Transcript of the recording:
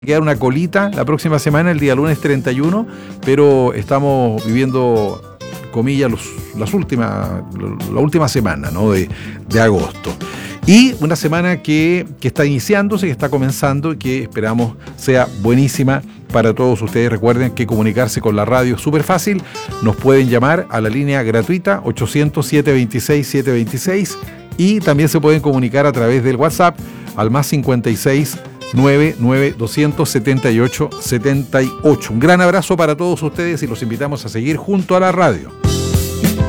quedar una colita la próxima semana, el día lunes 31, pero estamos viviendo, comillas, la última semana, ¿no? de agosto. Y una semana que está iniciándose, que está comenzando y que esperamos sea buenísima para todos ustedes. Recuerden que comunicarse con la radio es súper fácil. Nos pueden llamar a la línea gratuita 800-726-726 y también se pueden comunicar a través del WhatsApp al más 56 99 278 78. Un gran abrazo para todos ustedes y los invitamos a seguir junto a la radio.